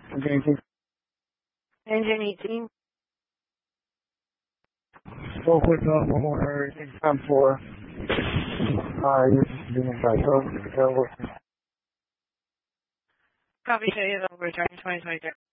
Engine Engine 18. spoke with one more everything time for being by Copy, say it over, returning 2023.